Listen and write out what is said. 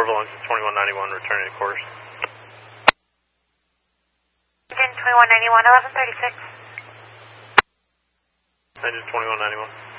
Orville, engine 2191, returning to course. Engine 2191, 1136. Engine 2191.